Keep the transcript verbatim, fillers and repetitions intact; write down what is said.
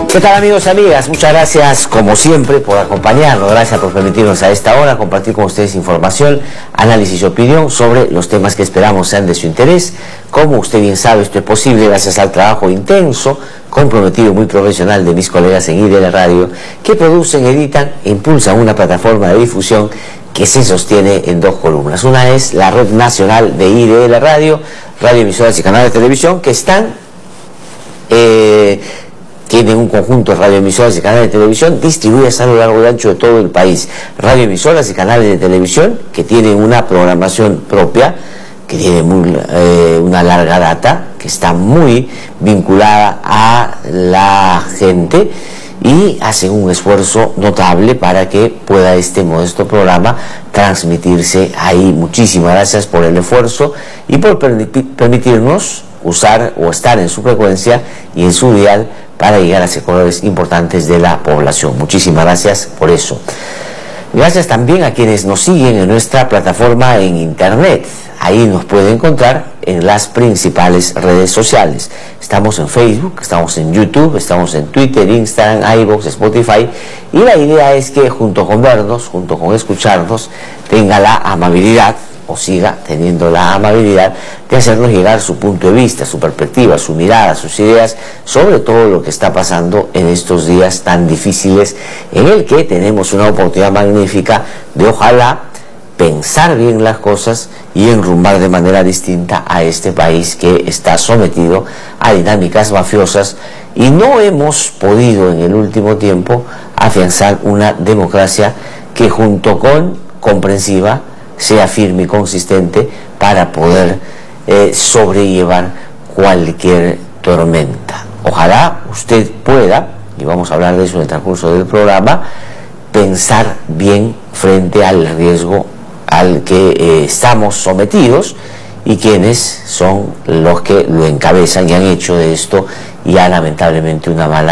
¿Qué tal, amigos y amigas? Muchas gracias, como siempre, por acompañarnos. Gracias por permitirnos a esta hora compartir con ustedes información, análisis y opinión sobre los temas que esperamos sean de su interés. Como usted bien sabe, esto es posible gracias al trabajo intenso, comprometido y muy profesional de mis colegas en I D L Radio, que producen, editan e impulsan una plataforma de difusión que se sostiene en dos columnas. Una es la Red Nacional de I D L Radio, radioemisoras y canales de televisión que están... Eh, tienen un conjunto de radioemisoras y canales de televisión distribuidas a lo largo y ancho de todo el país. Radioemisoras y canales de televisión que tienen una programación propia, que tiene muy, eh, una larga data, que está muy vinculada a la gente y hacen un esfuerzo notable para que pueda este modesto programa transmitirse ahí. Muchísimas gracias por el esfuerzo y por permitirnos usar o estar en su frecuencia y en su dial para llegar a sectores importantes de la población. Muchísimas gracias por eso. Gracias también a quienes nos siguen en nuestra plataforma en internet. Ahí nos pueden encontrar en las principales redes sociales. Estamos en Facebook, estamos en YouTube, estamos en Twitter, Instagram, iVoox, Spotify. Y la idea es que junto con vernos, junto con escucharnos, tenga la amabilidad o siga teniendo la amabilidad de hacernos llegar su punto de vista, su perspectiva, su mirada, sus ideas sobre todo lo que está pasando en estos días tan difíciles, en el que tenemos una oportunidad magnífica de ojalá pensar bien las cosas y enrumbar de manera distinta a este país que está sometido a dinámicas mafiosas y no hemos podido en el último tiempo afianzar una democracia que junto con comprensiva sea firme y consistente para poder eh, sobrellevar cualquier tormenta. Ojalá usted pueda, y vamos a hablar de eso en el transcurso del programa, pensar bien frente al riesgo al que eh, estamos sometidos y quienes son los que lo encabezan y han hecho de esto ya lamentablemente una mala